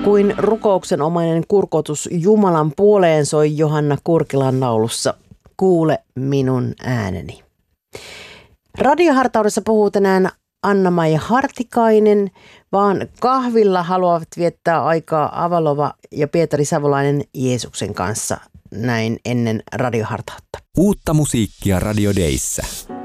Kuin rukouksenomainen kurkotus Jumalan puoleen soi Johanna Kurkilan laulussa Kuule minun ääneni. Radiohartaudessa puhuu tänään Anna-Maija Hartikainen, vaan kahvilla haluavat viettää aikaa Avalova ja Pietari Savolainen Jeesuksen kanssa näin ennen Radiohartautta. Uutta musiikkia Radio Dayssä.